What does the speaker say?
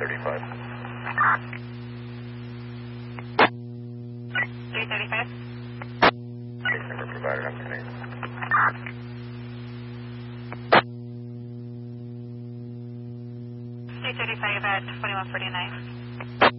335. 335. Case number provided on screen. 335 at 4149.